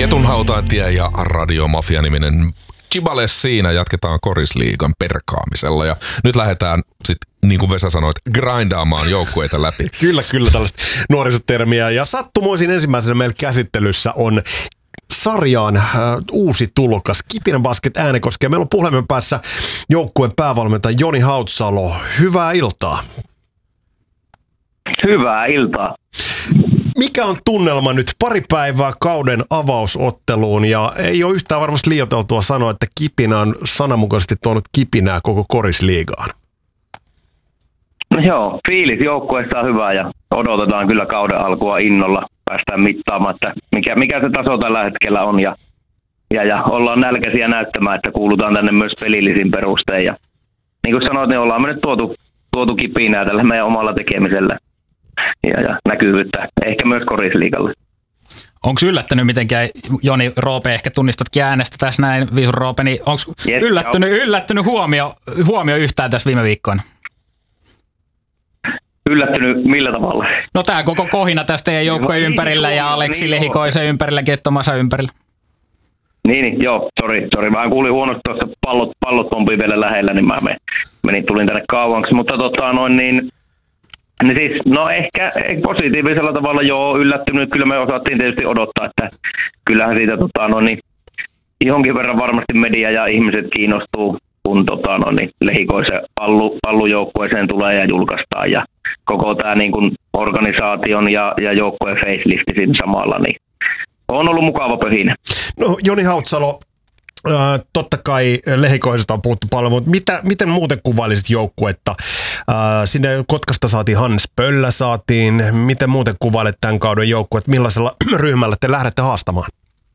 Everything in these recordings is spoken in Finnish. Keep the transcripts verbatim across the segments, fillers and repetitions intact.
Ketunhautaintie ja Radiomafia-niminen Chibale siinä. Jatketaan Korisliigan perkaamisella ja nyt lähdetään sitten, niin kuin Vesa sanoit, grindaamaan joukkueita läpi. Kyllä, kyllä tällaista nuorisotermiä. Ja sattumoisin ensimmäisenä meillä käsittelyssä on sarjaan äh, uusi tulokas, Kipinän Basket Äänekoski. Meillä on puhelimen päässä joukkueen päävalmentaja Joni Hautsalo. Hyvää iltaa. Hyvää iltaa. Mikä on tunnelma nyt pari päivää kauden avausotteluun ja ei ole yhtään varmasti liioiteltua sanoa, että Kipinä on sananmukaisesti tuonut kipinää koko Korisliigaan? No joo, fiilis joukkueesta on hyvä ja odotetaan kyllä kauden alkua innolla. Päästään mittaamaan, että mikä, mikä se taso tällä hetkellä on ja, ja, ja ollaan nälkäisiä näyttämään, että kuulutaan tänne myös pelillisin perustein. Ja, niin kuin sanoit, niin ollaan me nyt tuotu, tuotu kipinää tällä meidän omalla tekemisellä. Ja, ja näkyvyyttä ehkä myös Korisliigalle. Onko yllättänyt mitenkään, Joni Roope, ehkä tunnistatkin äänestä tässä näin, Viisun Roope, niin onko yes, yllättynyt, yllättynyt huomio, huomio yhtään tässä viime viikkoina? Yllättynyt millä tavalla? No tämä koko kohina tästä teidän joukkojen niin, ympärillä niin, ja Aleksi niin, Lehikoisen ympärillä, Kettomasa ympärillä. Niin, niin joo, sori, sori. Mä kuulin huonosti tuossa pallot, pallot pompii vielä lähellä, niin mä menin, tulin tänne kauanksi, mutta tota noin niin, niin siis, no ehkä positiivisella tavalla joo, yllättynyt. Kyllä me osattiin tietysti odottaa, että kyllähän siitä tota, no niin, jonkin verran varmasti media ja ihmiset kiinnostuu, kun tota, no niin, Lehikoisen pallu, pallujoukkueeseen tulee ja julkaistaan. Ja koko tämä niin kuin organisaation ja, ja joukkueen facelifti siinä samalla, niin on ollut mukava pöhinä. No Joni Hautsalo, Äh, totta kai Lehikoisesta on puhuttu paljon, mutta mitä, miten muuten kuvailisit joukkuetta? Äh, sinne Kotkasta saatiin Hannes Pöllä, saatiin. Miten muuten kuvailet tämän kauden joukkuetta? Millaisella ryhmällä te lähdette haastamaan?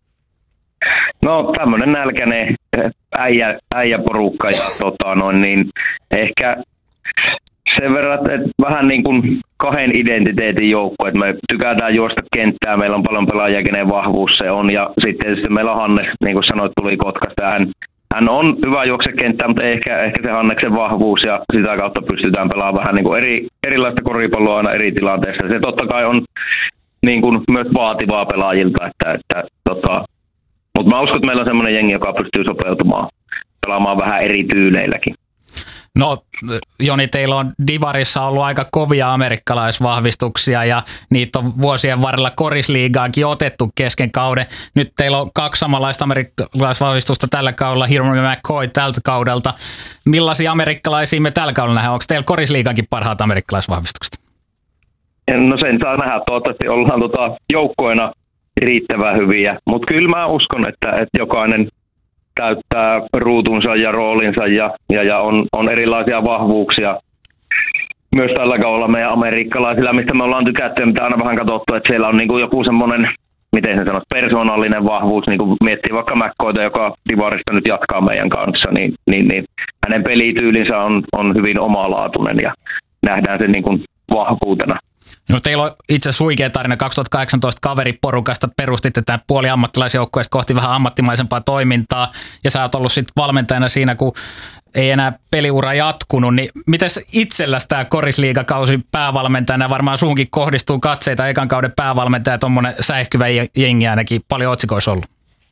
No tämmöinen nälkäinen äijä, äijäporukka ja tota, noin, niin ehkä sen verran, että vähän niin kuin kahden identiteetin joukko, että me tykätään juosta kenttää, meillä on paljon pelaajia, kenen vahvuus se on, ja sitten tietysti meillä on Hannes, niin kuin sanoit, tuli Kotkasta, ja hän, hän on hyvä juoksekenttä, mutta ehkä, ehkä se Hanneksen vahvuus, ja sitä kautta pystytään pelaamaan vähän niin kuin eri, erilaista koripalloa aina eri tilanteissa. Se totta kai on niin kuin myös vaativaa pelaajilta, että, että tota, mutta mä uskon, että meillä on semmoinen jengi, joka pystyy sopeutumaan, pelaamaan vähän eri tyyleilläkin. No Joni, teillä on Divarissa ollut aika kovia amerikkalaisvahvistuksia ja niitä on vuosien varrella Korisliigaankin otettu kesken kauden. Nyt teillä on kaksi samanlaista amerikkalaisvahvistusta tällä kaudella, Hirmo ja McCoy tältä kaudelta. Millaisia amerikkalaisia me tällä kaudella nähdään? Onko teillä Korisliigaankin parhaat amerikkalaisvahvistukset? No sen saa nähdä. Toivottavasti ollaan tota joukkoina riittävän hyviä, mutta kyllä mä uskon, että, että jokainen täyttää ruutunsa ja roolinsa ja, ja, ja on, on erilaisia vahvuuksia myös tällä kaudella meidän amerikkalaisilla, mistä me ollaan tykätty ja mitä aina vähän katsottu, että siellä on niin kuin joku semmoinen, miten se sanot, persoonallinen vahvuus, niin kuin miettii vaikka McCoyta, joka Divarista nyt jatkaa meidän kanssa, niin, niin, niin hänen pelityylinsä on, on hyvin omalaatuinen ja nähdään sen niin kuin vahvuutena. No, teillä on itse asiassa huikea tarina. kaksituhattakahdeksantoista kaveriporukasta perustitte tämän puoli ammattilaisjoukkueesta kohti vähän ammattimaisempaa toimintaa ja sä oot ollut sitten valmentajana siinä, kun ei enää peliura jatkunut. Niin mites itselläsi tämä Korisliigakausi päävalmentajana? Varmaan suhunkin kohdistuu katseita ekan kauden päävalmentaja, tommonen säihkyvä jengi ainakin paljon otsikoissa ollut.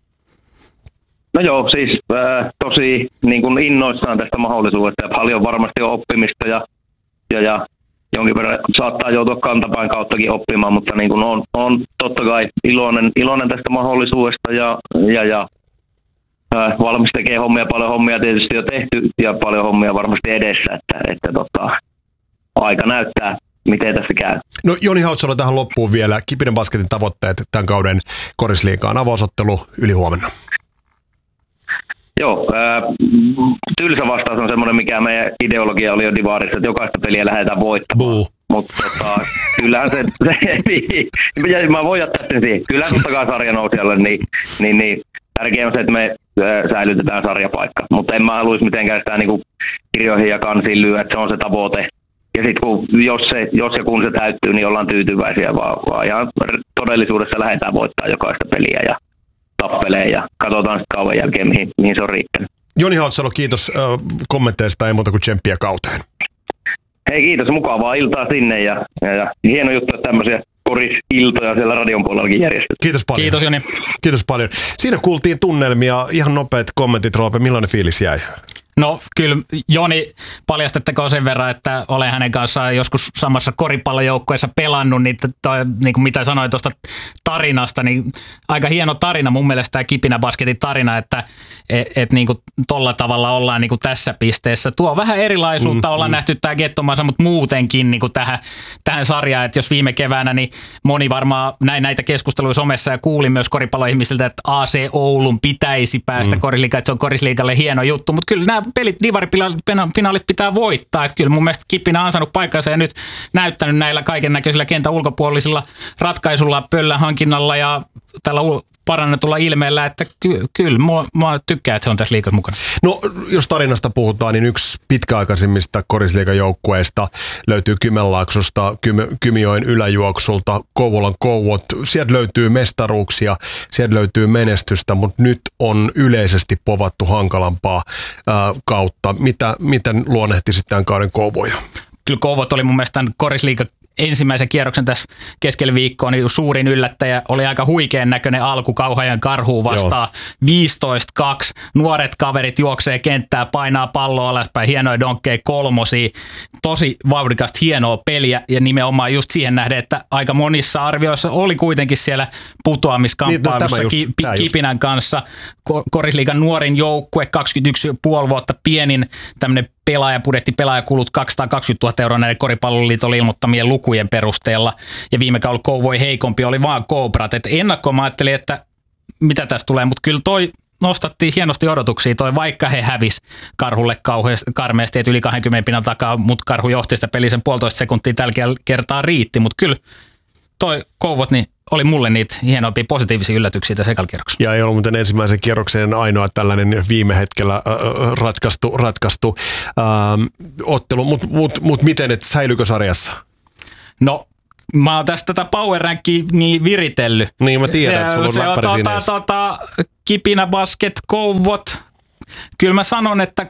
No joo, siis äh, tosi niin kuin innoissaan tästä mahdollisuudesta ja paljon varmasti on oppimista ja, ja, ja jonkin verran saattaa joutua kantapäin kauttakin oppimaan, mutta niin kuin on, on totta kai iloinen, iloinen tästä mahdollisuudesta ja, ja, ja ää, valmis tekee hommia, paljon hommia tietysti jo tehty ja paljon hommia varmasti edessä, että, että tota, aika näyttää, miten tässä käy. No Joni Hautsalo tähän loppuun vielä. Kipinän Basketin tavoitteet tämän kauden Korisliigaan avausottelu yli huomenna. Joo, ää, tylsä vastaus on semmoinen, mikä meidän ideologia oli jo Divarissa, että jokaista peliä lähdetään voittamaan. Mutta tota, kyllähän se, se mä voin jättää sen siihen. Kyllähän totta kai sarjanousijalle, niin, niin, niin tärkeää on se, että me säilytetään sarjapaikka. Mutta en mä haluaisi mitenkään sitä niin kuin kirjoihin ja kansiin lyödä, että se on se tavoite. Ja sitten jos, se, jos ja kun se täyttyy, niin ollaan tyytyväisiä, vaan, vaan ihan todellisuudessa lähdetään voittaa jokaista peliä ja tappelee ja katsotaan sitten kauan jälkeen, mihin, mihin se on riittänyt. Joni Hautsalo, kiitos äh, kommenteista, ei muuta kuin tsemppiä kauteen. Hei, kiitos, mukavaa iltaa sinne ja, ja, ja hieno juttu, että tämmöisiä Koris-iltoja siellä radion puolellakin järjestetään. Kiitos paljon. Kiitos Joni. Kiitos paljon. Siinä kuultiin tunnelmia, ihan nopeat kommentit, Roope, millainen fiilis jäi? No kyllä Joni, paljastettakoon sen verran, että olen hänen kanssaan joskus samassa koripallojoukkueessa pelannut, niin, toi, niin kuin mitä sanoin tuosta tarinasta, niin aika hieno tarina mun mielestä tämä Kipinä Basketin tarina, että et, et niin kuin tolla tavalla ollaan niin kuin tässä pisteessä. Tuo vähän erilaisuutta, mm, ollaan mm. nähty tämä Gettomassa, mutta muutenkin niin kuin tähän, tähän sarjaan, että jos viime keväänä, niin moni varmaan näin näitä keskusteluja somessa ja kuuli myös koripalloihmisiltä, että A C Oulun pitäisi päästä mm. korisliigaan, että se on korisliigalle hieno juttu, mutta kyllä nämä pelit, divarifinaalit pitää voittaa. Että kyllä mun mielestä Kipinä on saanut paikkansa ja nyt näyttänyt näillä kaiken näköisillä kentän ulkopuolisilla ratkaisulla, pöllän hankinnalla ja tällä parannetulla ilmeellä, että ky- kyllä mä, mä tykkään, että se on tässä liigassa mukana. No jos tarinasta puhutaan, niin yksi pitkäaikaisimmista korisliigan joukkueista löytyy Kymenlaaksosta, Kymi- Kymijoen yläjuoksulta, Kouvolan Kouvot. Sieltä löytyy mestaruuksia, sieltä löytyy menestystä, mutta nyt on yleisesti povattu hankalampaa ää, kautta. Mitä, miten luonnehtisit tämän kauden Kouvoja? Kyllä Kouvot oli mun mielestä tämän korisliigan ensimmäisen kierroksen tässä keskellä viikkoa, niin suurin yllättäjä oli aika huikean näköinen alku Kauhajan Karhuun vastaan. viisitoista kaksi, nuoret kaverit juoksee kenttää, painaa palloa alaspäin, hienoja donkkeja, kolmosia, tosi vauhdikasta, hienoa peliä ja nimenomaan just siihen nähden, että aika monissa arvioissa oli kuitenkin siellä putoamiskamppailussa niin, no, ki- Kipinän kanssa. Korisliigan nuorin joukkue, kaksikymmentäyksi pilkku viisi vuotta, pienin tämmöinen pelaajapudjetti, pelaajakulut kaksisataakaksikymmentätuhatta euroa näiden koripalloliiton ilmoittamien lukujen perusteella. Ja viime kaudella Kouvoi heikompi oli vaan Cobrat. Et ennakkoon mä ajattelin, että mitä tästä tulee, mutta kyllä toi nostattiin hienosti odotuksia, toi vaikka he hävis Karhulle kauheasti, karmeasti, että yli kaksikymmentä pinnan takaa, mutta Karhu johti sitä peliä sen puolitoista sekuntia tällä kertaa riitti, mutta kyllä toi Kouvot niin oli mulle niitä hienompia positiivisia yllätyksiä tässä ekalla kierroksella. Ja ei ollut muuten ensimmäisen kierroksen ainoa tällainen viime hetkellä äh, ratkaistu, ratkaistu äh, ottelu, mutta mut, mut miten, että säilyykö sarjassa? No, mä oon tästä tätä power rankia niin viritellyt. Niin mä tiedän, että sulla on se läppäri tota, siinä. Tota, Kipinä Basket, Kouvot. Kyllä mä sanon, että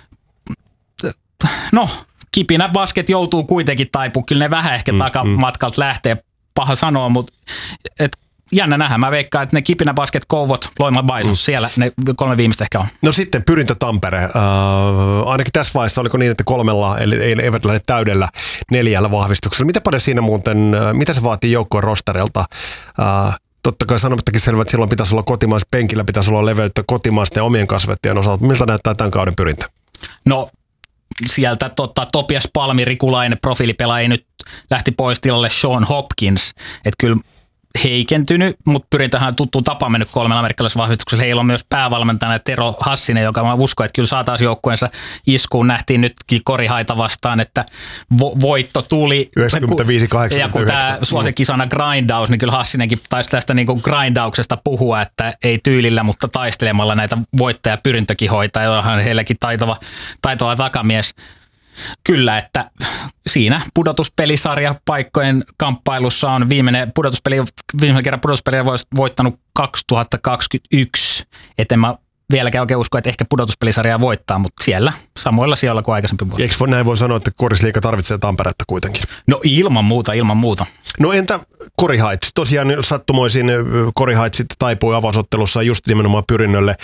no, Kipinä Basket joutuu kuitenkin taipumaan. Kyllä ne vähän ehkä mm, takamatkalta mm. lähtee. Paha sanoa, mutta et, jännä nähdä. Mä veikkaan, että ne Kipinä Basket, Kouvot, Loimaa Baisus, mm. siellä ne kolme viimeistä ehkä on. No sitten Pyrintö Tampere. Äh, ainakin tässä vaiheessa oliko niin, että kolmella, eli eivät lähde täydellä neljällä vahvistuksella. Mitä paljon siinä muuten, äh, mitä se vaatii joukkueen rosterilta? Äh, totta kai sanomattakin selvä, että silloin pitäisi olla kotimaisessa penkillä, pitäisi olla leveyttä kotimaisten ja omien kasvettien osalta. Miltä näyttää tämän kauden Pyrintö? No sieltä tota, Topias Palmi, Rikulainen, profiilipelaaja nyt lähti pois tilalle Sean Hopkins. Että kyllä heikentynyt, mutta Pyrintöhän tuttuun tapaan mennyt kolmella amerikkalaisella vahvistuksella. Heillä on myös päävalmentajana Tero Hassinen, joka mä uskon, että kyllä saataisiin joukkueensa iskuun. Nähtiin nytkin Korihaita vastaan, että vo- voitto tuli. yhdeksänkymmentäviisi kahdeksankymmentäyhdeksän. Ja kun tämä suosikkisana grindaus, niin kyllä Hassinenkin taisi tästä niin kuin grindauksesta puhua, että ei tyylillä, mutta taistelemalla näitä voittaja Pyryntökin hoitaa, jollahan heilläkin taitava, taitava takamies. Kyllä, että siinä pudotuspelisarja paikkojen kamppailussa on viimeinen pudotuspeli, viimeisen kerran pudotuspeliä voittanut kaksituhattakaksikymmentäyksi. Et en mä vieläkään oikein usko, että ehkä pudotuspelisarjaa voittaa, mutta siellä samoilla sijoilla kuin aikaisempi vuosi. Eikö näin voi sanoa, että korisliiga tarvitsee Tamperetta kuitenkin? No ilman muuta, ilman muuta. No entä Korihaits? Tosiaan sattumoisin Korihaits sitten taipui avausottelussa just nimenomaan Pyrinnölle.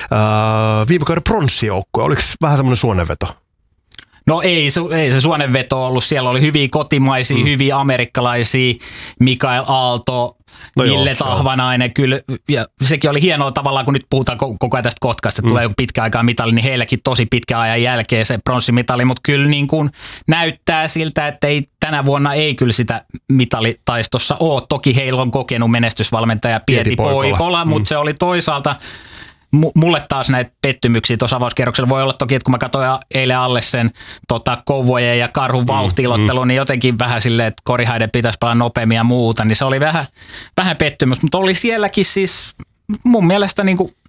Äh, viime kauden pronssijoukkue, oliko vähän semmoinen suonenveto? No ei, ei se suonenveto ollut. Siellä oli hyviä kotimaisia, mm. hyviä amerikkalaisia, Mikael Aalto, no Ville joo, Tahvanainen. Kyllä, ja sekin oli hienoa tavallaan, kun nyt puhutaan koko ajan tästä Kotkasta, että mm. tulee joku pitkä aikaa mitali, niin heilläkin tosi pitkä ajan jälkeen se pronssimitali, mutta kyllä niin kuin näyttää siltä, että ei, tänä vuonna ei kyllä sitä mitalitaistossa ole. Toki heillä on kokenut menestysvalmentaja Pieti Poikola, mm. mutta se oli toisaalta mulle taas näitä pettymyksiä tuossa avauskierroksella voi olla toki, että kun mä katsoin eilen alle sen tota, Kouvojen ja Karhun vauhti-ilottelun, mm, mm. niin jotenkin vähän silleen, että Korihaiden pitäisi pelaa nopeammin ja muuta, niin se oli vähän, vähän pettymys. Mutta oli sielläkin siis mun mielestä niin kuin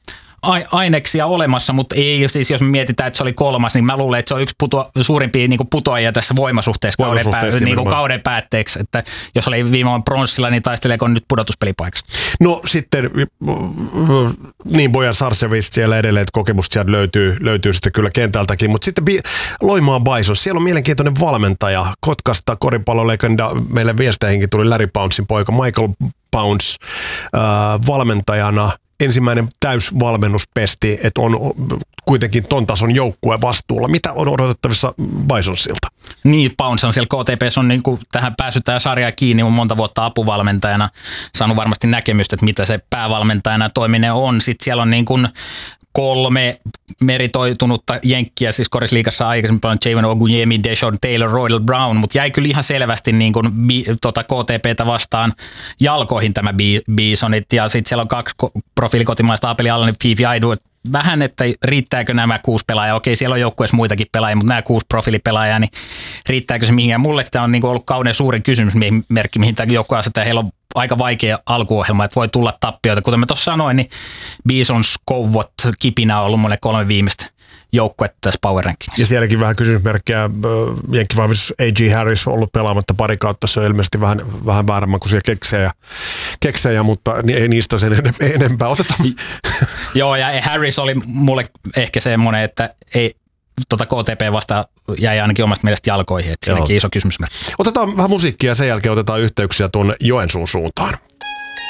aineksia olemassa, mutta ei siis, jos me mietitään, että se oli kolmas, niin mä luulen, että se on yksi puto, suurimpia niin kuin putoajia tässä voimasuhteessa, voimasuhteessa kauden, pää, niin kuin kauden päätteeksi. Että jos oli viime vuonna pronssilla, niin taisteleeko nyt pudotuspelipaikasta? No sitten, niin Bojan Sarcevic siellä edelleen, että kokemusta sieltä löytyy, löytyy sitten kyllä kentältäkin, mutta sitten Loimaa Bison, siellä on mielenkiintoinen valmentaja, Kotkasta koripallolegenda, meille viesteihinkin tuli Larry Pouncein poika, Michael Pounce äh, valmentajana, ensimmäinen täysvalmennuspesti, että on kuitenkin ton tason joukkueen vastuulla. Mitä on odotettavissa Bisonsilta? Niin, Pounce on siellä K T P:ssä on niin kuin tähän päässyt tähän sarjaan kiinni, on monta vuotta apuvalmentajana, saanut varmasti näkemystä, että mitä se päävalmentajana toiminen on. Sitten siellä on niin kuin kolme meritoitunutta jenkkiä, siis korisliigassa aikaisemmin paljon Javon Ogunyemi, Deshaun Taylor, Roydell Brown, mutta jäi kyllä ihan selvästi niin kuin bi, tota K T P:tä vastaan jalkoihin tämä Bisonit, ja sitten siellä on kaksi profiilikotimaista Apeli Allan ja Fifi Aidu, vähän, että riittääkö nämä kuusi pelaajaa. Okei, siellä on joukkueessa muitakin pelaajia, mutta nämä kuusi profiilipelaajaa, niin riittääkö se mihinkään? Mulle tämä on niin kuin ollut kauden suurin kysymysmerkki, mihin tämä joukkue asettaa. Heillä on aika vaikea alkuohjelma, että voi tulla tappioita. Kuten mä tuossa sanoin, niin Bisons, Kovot, Kipinä on ollut mulle kolme viimeistä joukkuetta tässä Power Rankingissa. Ja sielläkin vähän kysymysmerkkiä. Jenkkivahvistus A J Harris on ollut pelaamatta pari kautta. Se on ilmeisesti vähän, vähän vääremmän kuin siellä keksejä, keksejä, mutta ei niistä sen enempää. Otetaan. Joo, ja Harris oli mulle ehkä semmoinen, että ei Tota K T P vastaan jäi ainakin omasta mielestä jalkoihin, että siinäkin iso kysymysmerkki. Otetaan vähän musiikkia ja sen jälkeen otetaan yhteyksiä tuonne Joensuun suuntaan.